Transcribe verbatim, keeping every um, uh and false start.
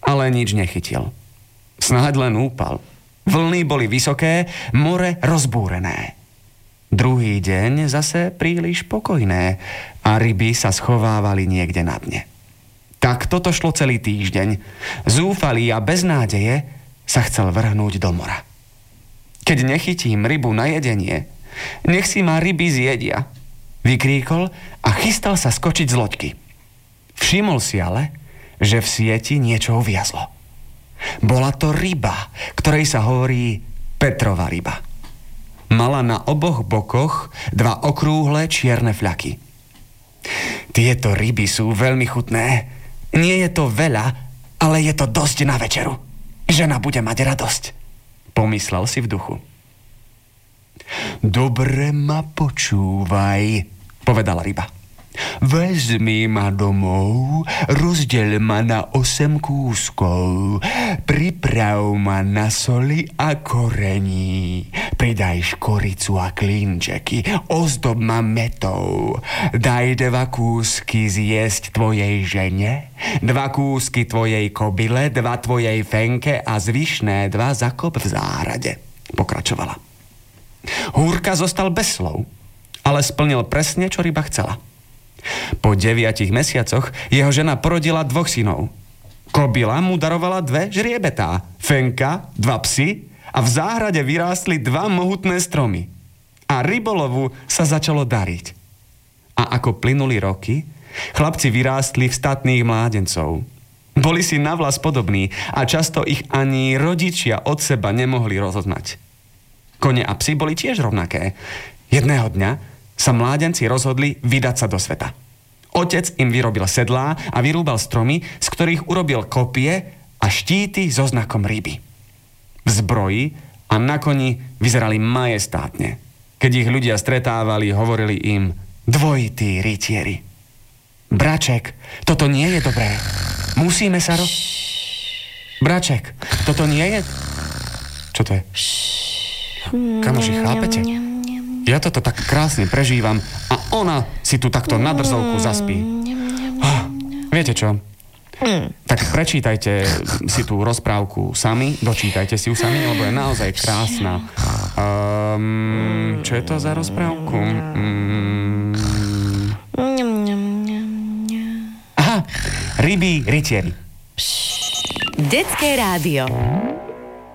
ale nič nechytil. Snáď len úpal. Vlny boli vysoké, more rozbúrené. Druhý deň zase príliš pokojné a ryby sa schovávali niekde na dne. Tak toto šlo celý týždeň. Zúfalý a bez nádeje sa chcel vrhnúť do mora. Keď nechytím rybu na jedenie, nech si ma ryby zjedia, vykríkol a chystal sa skočiť z loďky. Všimol si ale, že v sieti niečo uviazlo. Bola to ryba, ktorej sa hovorí Petrova ryba. Mala na oboch bokoch dva okrúhle čierne fľaky. Tieto ryby sú veľmi chutné. Nie je to veľa, ale je to dosť na večeru. Žena bude mať radosť, pomyslel si v duchu. Dobre ma počúvaj, povedala ryba. Vezmi ma domov, rozdeľ ma na osem kúskov, priprav ma na soli a korení, pridaj škoricu a klinčeky, ozdob ma metou, daj dva kúsky zjesť tvojej žene, dva kúsky tvojej kobyle, dva tvojej fenke a zvyšné dva zakop v záhrade, pokračovala. Húrka zostal bez slov, ale splnil presne, čo ryba chcela. Po deviatich mesiacoch jeho žena porodila dvoch synov. Kobila mu darovala dve žriebetá, fenka, dva psy a v záhrade vyrástli dva mohutné stromy. A rybolovu sa začalo dariť. A ako plynuli roky, chlapci vyrástli v statných mládencov. Boli si navlas podobní a často ich ani rodičia od seba nemohli rozoznať. Kone a psi boli tiež rovnaké. Jedného dňa sa mládenci rozhodli vydať sa do sveta. Otec im vyrobil sedlá a vyrúbal stromy, z ktorých urobil kopie a štíty so znakom ryby. V zbroji a na koni vyzerali majestátne. Keď ich ľudia stretávali, hovorili im dvojití rytieri. Braček, toto nie je dobré. Musíme sa ro... Braček, toto nie je... Čo to je? Kamoši, chápete? Ja toto tak krásne prežívam a ona si tu takto na drzovku zaspí. Oh, viete čo? Tak prečítajte si tú rozprávku sami, dočítajte si ju sami, lebo je naozaj krásna. Um, čo je to za rozprávku? Um... Aha, ryby rytieri. Detské rádio.